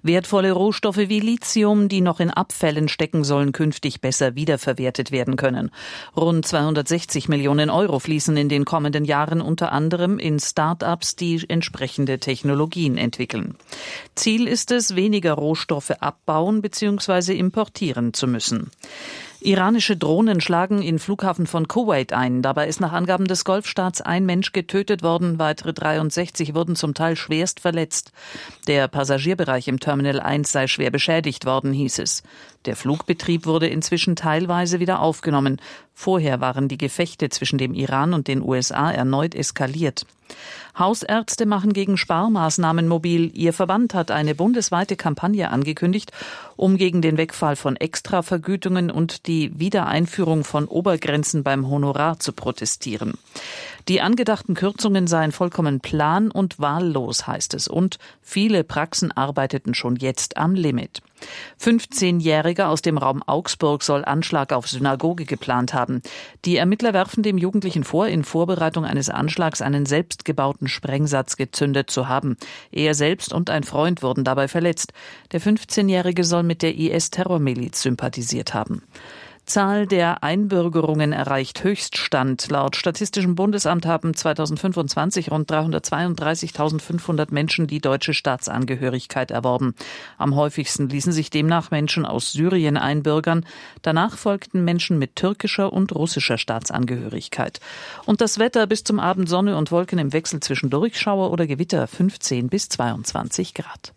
Wertvolle Rohstoffe wie Lithium, die noch in Abfällen stecken, sollen künftig besser wiederverwertet werden können. Rund 260 Millionen Euro fließen in den kommenden Jahren unter anderem in Start-ups, die entsprechende Technologien entwickeln. Ziel ist es, weniger Rohstoffe abbauen bzw. importieren zu müssen. Iranische Drohnen schlagen in Flughafen von Kuwait ein. Dabei ist nach Angaben des Golfstaats ein Mensch getötet worden, weitere 63 wurden zum Teil schwerst verletzt. Der Passagierbereich im Terminal 1 sei schwer beschädigt worden, hieß es. Der Flugbetrieb wurde inzwischen teilweise wieder aufgenommen. Vorher waren die Gefechte zwischen dem Iran und den USA erneut eskaliert. Hausärzte machen gegen Sparmaßnahmen mobil. Ihr Verband hat eine bundesweite Kampagne angekündigt, um gegen den Wegfall von Extravergütungen und die Wiedereinführung von Obergrenzen beim Honorar zu protestieren. Die angedachten Kürzungen seien vollkommen plan- und wahllos, heißt es. Und viele Praxen arbeiteten schon jetzt am Limit. 15-Jähriger aus dem Raum Augsburg soll Anschlag auf Synagoge geplant haben. Die Ermittler werfen dem Jugendlichen vor, in Vorbereitung eines Anschlags einen selbstgebauten Sprengsatz gezündet zu haben. Er selbst und ein Freund wurden dabei verletzt. Der 15-Jährige soll mit der IS-Terrormiliz sympathisiert haben. Zahl der Einbürgerungen erreicht Höchststand. Laut Statistischem Bundesamt haben 2025 rund 332.500 Menschen die deutsche Staatsangehörigkeit erworben. Am häufigsten ließen sich demnach Menschen aus Syrien einbürgern. Danach folgten Menschen mit türkischer und russischer Staatsangehörigkeit. Und das Wetter: bis zum Abend Sonne und Wolken im Wechsel zwischen Durchschauer oder Gewitter, 15 bis 22 Grad.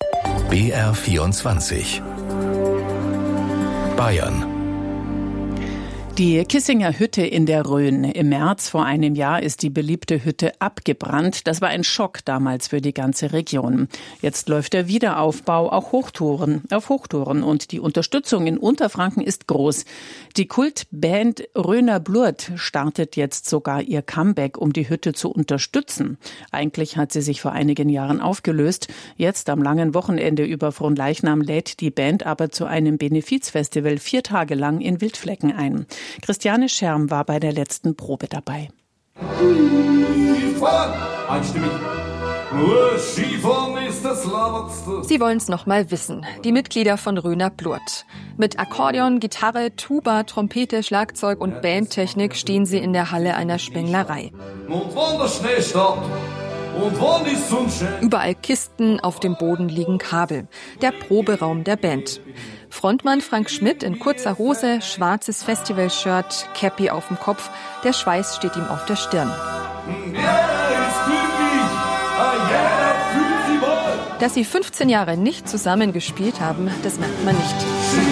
BR24 Bayern. Die Kissinger Hütte in der Rhön. Im März vor einem Jahr ist die beliebte Hütte abgebrannt. Das war ein Schock damals für die ganze Region. Jetzt läuft der Wiederaufbau auf Hochtouren. Und die Unterstützung in Unterfranken ist groß. Die Kultband Röner Blurt startet jetzt sogar ihr Comeback, um die Hütte zu unterstützen. Eigentlich hat sie sich vor einigen Jahren aufgelöst. Jetzt am langen Wochenende über Fronleichnam lädt die Band aber zu einem Benefizfestival 4 Tage lang in Wildflecken ein. Christiane Scherm war bei der letzten Probe dabei. Einstimmig. Sie wollen es noch mal wissen. Die Mitglieder von Röner Blurt. Mit Akkordeon, Gitarre, Tuba, Trompete, Schlagzeug und Bandtechnik stehen sie in der Halle einer Spenglerei. Überall Kisten, auf dem Boden liegen Kabel. Der Proberaum der Band. Frontmann Frank Schmidt in kurzer Hose, schwarzes Festivalshirt, Cappy auf dem Kopf. Der Schweiß steht ihm auf der Stirn. Dass sie 15 Jahre nicht zusammen gespielt haben, das merkt man nicht.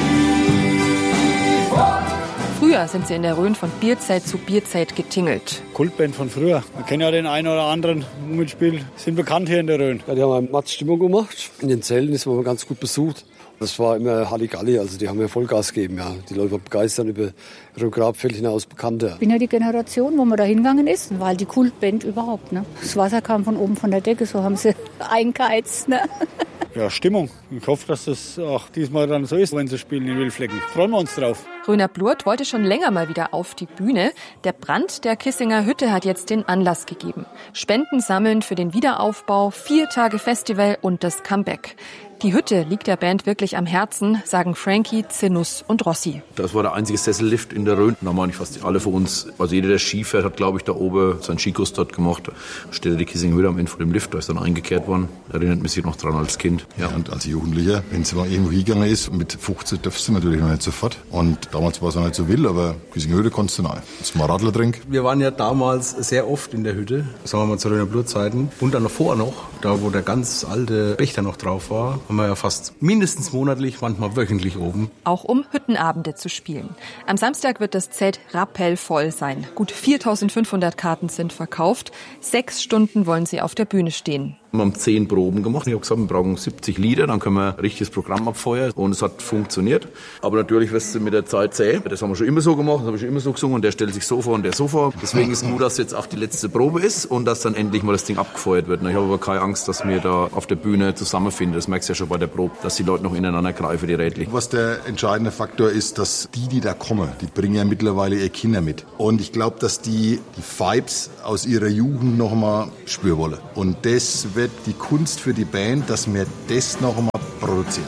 Früher sind sie in der Rhön von Bierzeit zu Bierzeit getingelt. Kultband von früher. Wir kennen ja den einen oder anderen mitspielen, sind bekannt hier in der Rhön. Ja, die haben eine Matz-Stimmung gemacht. In den Zelten ist man ganz gut besucht. Das war immer Halligalli, also die haben ja Vollgas gegeben. Ja. Die Leute waren begeistert über ihre Grabfeld hinaus Bekannte. Ich bin ja die Generation, wo man da hingegangen ist, war halt die Kultband überhaupt. Ne? Das Wasser kam von oben von der Decke, so haben sie eingeheizt. Ne? Ja, Stimmung. Ich hoffe, dass das auch diesmal dann so ist, wenn sie spielen in Wildflecken. Freuen wir uns drauf. Röner Blurt wollte schon länger mal wieder auf die Bühne. Der Brand der Kissinger Hütte hat jetzt den Anlass gegeben. Spenden sammeln für den Wiederaufbau, 4 Tage Festival und das Comeback. Die Hütte liegt der Band wirklich am Herzen, sagen Frankie, Zinus und Rossi. Das war der einzige Sessellift in der Rhön. Da haben eigentlich fast alle von uns, also jeder, der Ski fährt, hat, glaube ich, da oben seinen Skikurs dort gemacht. Da steht die Kissinger Hütte am Ende von dem Lift, da ist dann eingekehrt worden. Da erinnert mich noch dran als Kind. Ja, und als Jugendlicher, wenn es mal irgendwo hingegangen ist, mit 15 darfst du natürlich noch nicht sofort. Und damals war es auch nicht so wild, aber Kissinger Hütte konntest du rein. Jetzt mal Radler trinken. Wir waren ja damals sehr oft in der Hütte, sagen wir mal zu Röner Blurt-Zeiten. Und dann davor noch, da wo der ganz alte Pächter noch drauf war, haben wir ja fast mindestens monatlich, manchmal wöchentlich oben. Auch um Hüttenabende zu spielen. Am Samstag wird das Zelt rappellvoll sein. Gut 4.500 Karten sind verkauft. 6 Stunden wollen sie auf der Bühne stehen. Wir haben 10 Proben gemacht. Ich habe gesagt, wir brauchen 70 Lieder, dann können wir ein richtiges Programm abfeuern. Und es hat funktioniert. Aber natürlich wirst du mit der Zeit sehen. Das haben wir schon immer so gemacht, das habe ich schon immer so gesungen. Und der stellt sich so vor und der so vor. Deswegen ist es gut, dass jetzt auch die letzte Probe ist und dass dann endlich mal das Ding abgefeuert wird. Ich habe aber keine Angst, dass wir da auf der Bühne zusammenfinden. Das merkst du ja schon bei der Probe, dass die Leute noch ineinander greifen, die Rädchen. Was der entscheidende Faktor ist, dass die da kommen, die bringen ja mittlerweile ihre Kinder mit. Und ich glaube, dass die Vibes aus ihrer Jugend noch mal spüren wollen. Und das wird die Kunst für die Band, dass wir das noch mal produzieren.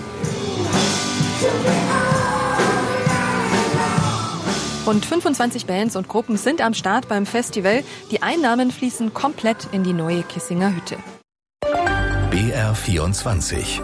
Rund 25 Bands und Gruppen sind am Start beim Festival. Die Einnahmen fließen komplett in die neue Kissinger Hütte. BR24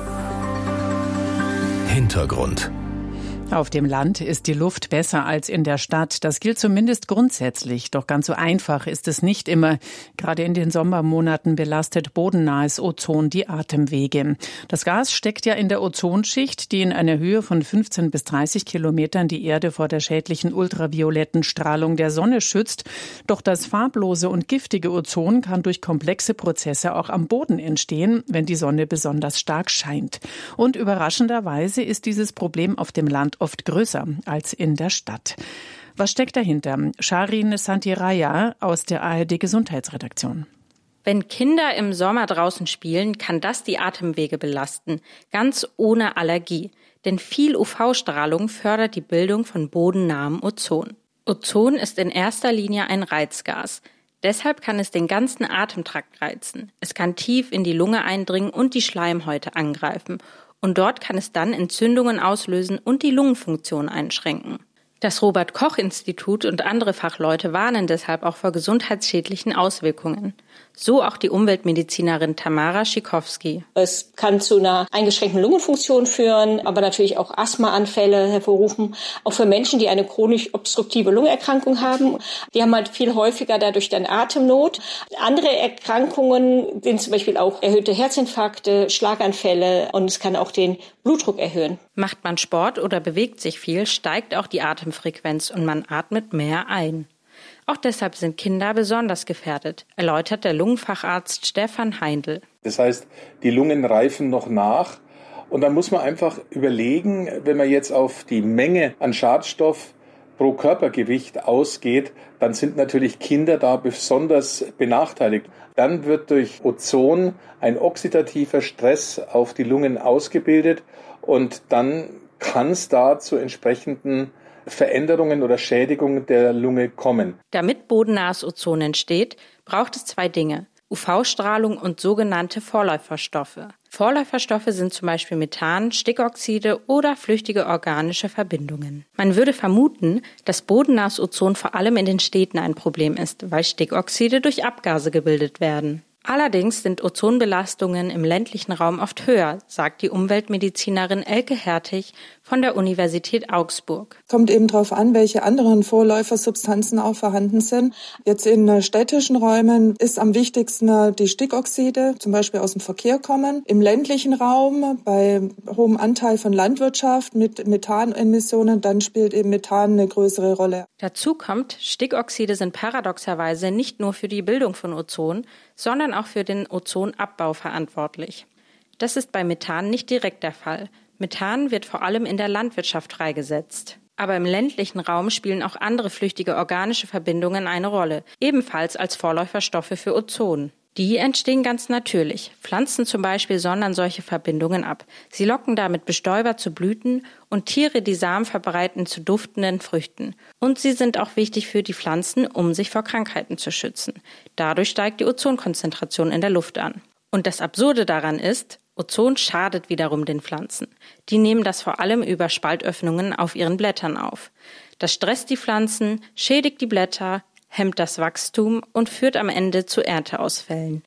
Hintergrund. Auf dem Land ist die Luft besser als in der Stadt. Das gilt zumindest grundsätzlich. Doch ganz so einfach ist es nicht immer. Gerade in den Sommermonaten belastet bodennahes Ozon die Atemwege. Das Gas steckt ja in der Ozonschicht, die in einer Höhe von 15 bis 30 Kilometern die Erde vor der schädlichen ultravioletten Strahlung der Sonne schützt. Doch das farblose und giftige Ozon kann durch komplexe Prozesse auch am Boden entstehen, wenn die Sonne besonders stark scheint. Und überraschenderweise ist dieses Problem auf dem Land oft größer als in der Stadt. Was steckt dahinter? Sharin Santiraya aus der ARD Gesundheitsredaktion. Wenn Kinder im Sommer draußen spielen, kann das die Atemwege belasten, ganz ohne Allergie. Denn viel UV-Strahlung fördert die Bildung von bodennahem Ozon. Ozon ist in erster Linie ein Reizgas. Deshalb kann es den ganzen Atemtrakt reizen. Es kann tief in die Lunge eindringen und die Schleimhäute angreifen. Und dort kann es dann Entzündungen auslösen und die Lungenfunktion einschränken. Das Robert-Koch-Institut und andere Fachleute warnen deshalb auch vor gesundheitsschädlichen Auswirkungen. So auch die Umweltmedizinerin Tamara Schikowski. Es kann zu einer eingeschränkten Lungenfunktion führen, aber natürlich auch Asthmaanfälle hervorrufen. Auch für Menschen, die eine chronisch obstruktive Lungenerkrankung haben. Die haben halt viel häufiger dadurch dann Atemnot. Andere Erkrankungen sind zum Beispiel auch erhöhte Herzinfarkte, Schlaganfälle und es kann auch den Blutdruck erhöhen. Macht man Sport oder bewegt sich viel, steigt auch die Atemfrequenz und man atmet mehr ein. Auch deshalb sind Kinder besonders gefährdet, erläutert der Lungenfacharzt Stefan Heindl. Das heißt, die Lungen reifen noch nach und dann muss man einfach überlegen, wenn man jetzt auf die Menge an Schadstoff pro Körpergewicht ausgeht, dann sind natürlich Kinder da besonders benachteiligt. Dann wird durch Ozon ein oxidativer Stress auf die Lungen ausgebildet und dann kann es da zu entsprechenden Veränderungen oder Schädigungen der Lunge kommen. Damit bodennahes Ozon entsteht, braucht es zwei Dinge: UV-Strahlung und sogenannte Vorläuferstoffe. Vorläuferstoffe sind zum Beispiel Methan, Stickoxide oder flüchtige organische Verbindungen. Man würde vermuten, dass bodennahes Ozon vor allem in den Städten ein Problem ist, weil Stickoxide durch Abgase gebildet werden. Allerdings sind Ozonbelastungen im ländlichen Raum oft höher, sagt die Umweltmedizinerin Elke Hertig von der Universität Augsburg. Kommt eben darauf an, welche anderen Vorläufersubstanzen auch vorhanden sind. Jetzt in städtischen Räumen ist am wichtigsten die Stickoxide, zum Beispiel aus dem Verkehr kommen. Im ländlichen Raum, bei hohem Anteil von Landwirtschaft mit Methanemissionen, dann spielt eben Methan eine größere Rolle. Dazu kommt, Stickoxide sind paradoxerweise nicht nur für die Bildung von Ozon, sondern auch für den Ozonabbau verantwortlich. Das ist bei Methan nicht direkt der Fall. Methan wird vor allem in der Landwirtschaft freigesetzt. Aber im ländlichen Raum spielen auch andere flüchtige organische Verbindungen eine Rolle, ebenfalls als Vorläuferstoffe für Ozon. Die entstehen ganz natürlich. Pflanzen zum Beispiel sondern solche Verbindungen ab. Sie locken damit Bestäuber zu Blüten und Tiere, die Samen verbreiten, zu duftenden Früchten. Und sie sind auch wichtig für die Pflanzen, um sich vor Krankheiten zu schützen. Dadurch steigt die Ozonkonzentration in der Luft an. Und das Absurde daran ist, Ozon schadet wiederum den Pflanzen. Die nehmen das vor allem über Spaltöffnungen auf ihren Blättern auf. Das stresst die Pflanzen, schädigt die Blätter, hemmt das Wachstum und führt am Ende zu Ernteausfällen.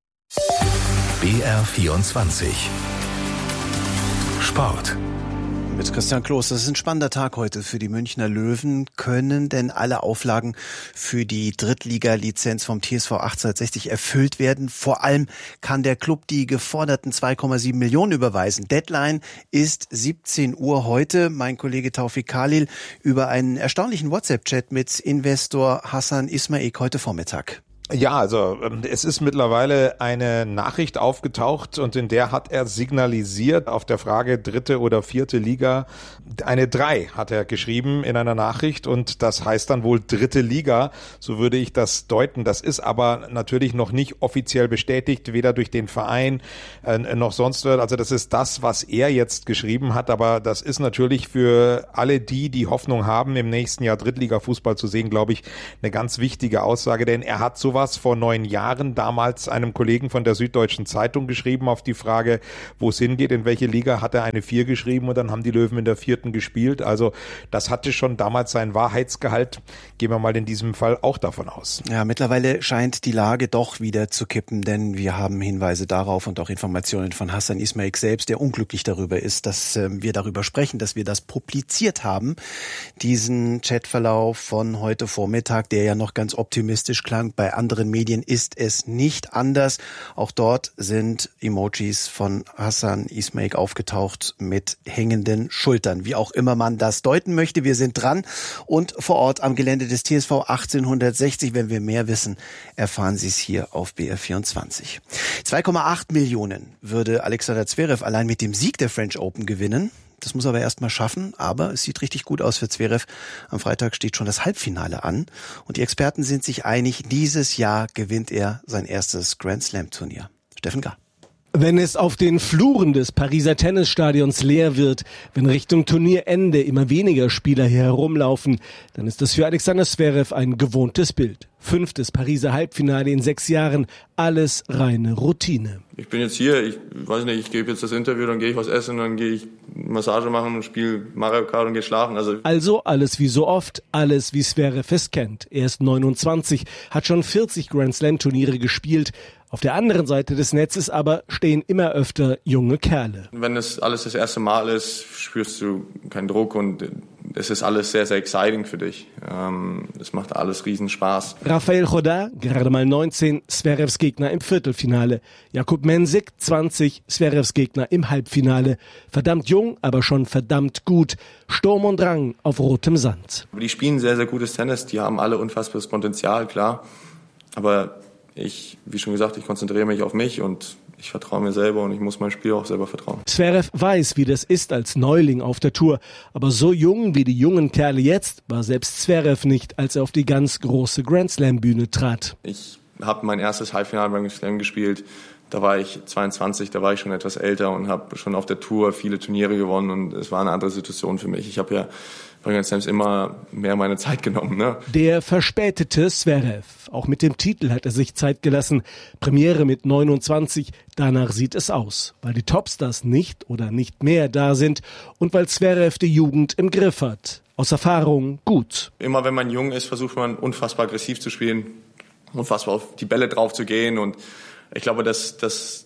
BR24 Sport. Mit Christian Kloß. Das ist ein spannender Tag heute für die Münchner Löwen. Können denn alle Auflagen für die Drittliga-Lizenz vom TSV 1860 erfüllt werden? Vor allem kann der Club die geforderten 2,7 Millionen überweisen. Deadline ist 17 Uhr heute. Mein Kollege Taufik Khalil über einen erstaunlichen WhatsApp-Chat mit Investor Hassan Ismaik heute Vormittag. Ja, also es ist mittlerweile eine Nachricht aufgetaucht und in der hat er signalisiert auf der Frage dritte oder vierte Liga, eine 3 hat er geschrieben in einer Nachricht und das heißt dann wohl dritte Liga, so würde ich das deuten. Das ist aber natürlich noch nicht offiziell bestätigt, weder durch den Verein noch sonst wird. Also das ist das, was er jetzt geschrieben hat, aber das ist natürlich für alle die Hoffnung haben, im nächsten Jahr Drittliga-Fußball zu sehen, glaube ich, eine ganz wichtige Aussage, denn er hat sowas sowas vor 9 Jahren damals einem Kollegen von der Süddeutschen Zeitung geschrieben auf die Frage, wo es hingeht, in welche Liga, hat er eine 4 geschrieben und dann haben die Löwen in der 4. gespielt. Also das hatte schon damals seinen Wahrheitsgehalt. Gehen wir mal in diesem Fall auch davon aus. Ja, mittlerweile scheint die Lage doch wieder zu kippen, denn wir haben Hinweise darauf und auch Informationen von Hassan Ismail selbst, der unglücklich darüber ist, dass wir darüber sprechen, dass wir das publiziert haben. Diesen Chatverlauf von heute Vormittag, der ja noch ganz optimistisch klang. Bei anderen Medien ist es nicht anders. Auch dort sind Emojis von Hassan Ismail aufgetaucht mit hängenden Schultern. Wie auch immer man das deuten möchte, wir sind dran und vor Ort am Gelände des TSV 1860. Wenn wir mehr wissen, erfahren Sie es hier auf BR24. 2,8 Millionen würde Alexander Zverev allein mit dem Sieg der French Open gewinnen. Das muss er aber erst mal schaffen, aber es sieht richtig gut aus für Zverev. Am Freitag steht schon das Halbfinale an und die Experten sind sich einig, dieses Jahr gewinnt er sein erstes Grand Slam Turnier. Steffen Gar. Wenn es auf den Fluren des Pariser Tennisstadions leer wird, wenn Richtung Turnierende immer weniger Spieler hier herumlaufen, dann ist das für Alexander Zverev ein gewohntes Bild. 5. Pariser Halbfinale in 6 Jahren, alles reine Routine. Ich bin jetzt hier, ich weiß nicht, ich gebe jetzt das Interview, dann gehe ich was essen, dann gehe ich Massage machen und spiele Mario Kart und gehe schlafen. Also alles wie so oft, alles wie Zverev es kennt. Er ist 29, hat schon 40 Grand Slam Turniere gespielt. Auf der anderen Seite des Netzes aber stehen immer öfter junge Kerle. Wenn das alles das erste Mal ist, spürst du keinen Druck und es ist alles sehr, sehr exciting für dich. Es macht alles riesen Spaß. Rafael Chodar, gerade mal 19, Zverevs Gegner im Viertelfinale. Jakub Mensik, 20, Zverevs Gegner im Halbfinale. Verdammt jung, aber schon verdammt gut. Sturm und Drang auf rotem Sand. Die spielen sehr, sehr gutes Tennis. Die haben alle unfassbares Potenzial, klar. Aber wie schon gesagt, ich konzentriere mich auf mich und ich vertraue mir selber und ich muss meinem Spiel auch selber vertrauen. Zverev weiß, wie das ist als Neuling auf der Tour. Aber so jung wie die jungen Kerle jetzt war selbst Zverev nicht, als er auf die ganz große Grand Slam Bühne trat. Ich habe mein erstes Halbfinale beim Grand Slam gespielt. Da war ich 22, da war ich schon etwas älter und habe schon auf der Tour viele Turniere gewonnen und es war eine andere Situation für mich. Ich habe ja bei Grand Slams immer mehr meine Zeit genommen. Ne? Der verspätete Zverev. Auch mit dem Titel hat er sich Zeit gelassen. Premiere mit 29, danach sieht es aus. Weil die Topstars nicht oder nicht mehr da sind und weil Zverev die Jugend im Griff hat. Aus Erfahrung gut. Immer wenn man jung ist, versucht man unfassbar aggressiv zu spielen, unfassbar auf die Bälle drauf zu gehen und ich glaube, das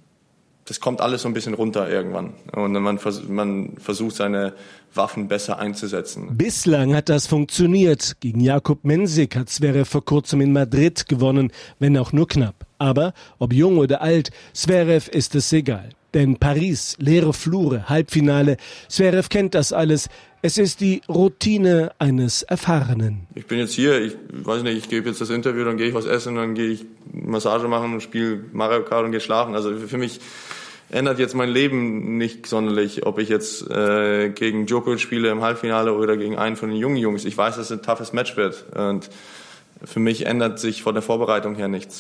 kommt alles so ein bisschen runter irgendwann. Und man versucht, seine Waffen besser einzusetzen. Bislang hat das funktioniert. Gegen Jakub Mensik hat Zverev vor kurzem in Madrid gewonnen, wenn auch nur knapp. Aber ob jung oder alt, Zverev ist es egal. Denn Paris, leere Flure, Halbfinale, Zverev kennt das alles. Es ist die Routine eines Erfahrenen. Ich bin jetzt hier, ich weiß nicht, ich gebe jetzt das Interview, dann gehe ich was essen, dann gehe ich Massage machen und spiele Mario Kart und gehe schlafen. Also für mich ändert jetzt mein Leben nicht sonderlich, ob ich jetzt gegen Djokovic spiele im Halbfinale oder gegen einen von den jungen Jungs. Ich weiß, dass es ein toughes Match wird und für mich ändert sich von der Vorbereitung her nichts.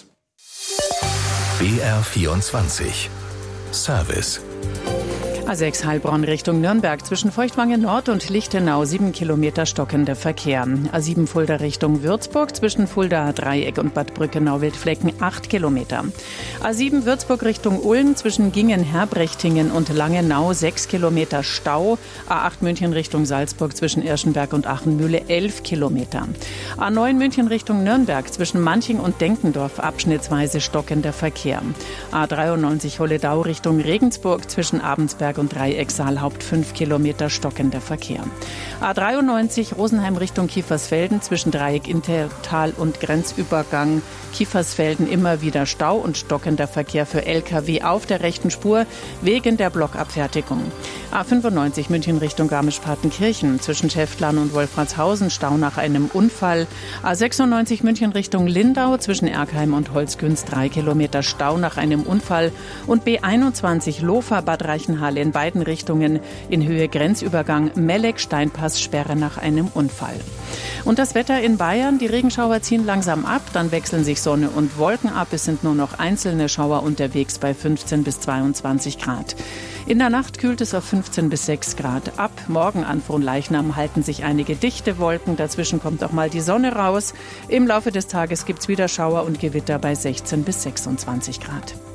BR24 Service. A6 Heilbronn Richtung Nürnberg zwischen Feuchtwangen Nord und Lichtenau 7 Kilometer stockender Verkehr. A7 Fulda Richtung Würzburg zwischen Fulda Dreieck und Bad Brückenau-Wildflecken 8 Kilometer. A7 Würzburg Richtung Ulm zwischen Gingen-Herbrechtingen und Langenau 6 Kilometer Stau. A8 München Richtung Salzburg zwischen Irschenberg und Achenmühle 11 Kilometer. A9 München Richtung Nürnberg zwischen Manching und Denkendorf abschnittsweise stockender Verkehr. A93 Holledau Richtung Regensburg zwischen Abensberg und Dreiecksaalhaupt 5 Kilometer stockender Verkehr. A93 Rosenheim Richtung Kiefersfelden zwischen Dreieck Intertal und Grenzübergang Kiefersfelden immer wieder Stau und stockender Verkehr für Lkw auf der rechten Spur wegen der Blockabfertigung. A95 München Richtung Garmisch-Partenkirchen zwischen Schäftlarn und Wolfratshausen Stau nach einem Unfall. A96 München Richtung Lindau zwischen Erkheim und Holzkünst 3 Kilometer Stau nach einem Unfall und B21 Lofer Bad Reichenhall in beiden Richtungen in Höhe Grenzübergang Melek-Steinpass Sperre nach einem Unfall. Und das Wetter in Bayern, die Regenschauer ziehen langsam ab, dann wechseln sich Sonne und Wolken ab. Es sind nur noch einzelne Schauer unterwegs bei 15 bis 22 Grad. In der Nacht kühlt es auf 15 bis 6 Grad ab. Morgen an Fronleichnam halten sich einige dichte Wolken. Dazwischen kommt auch mal die Sonne raus. Im Laufe des Tages gibt's wieder Schauer und Gewitter bei 16 bis 26 Grad.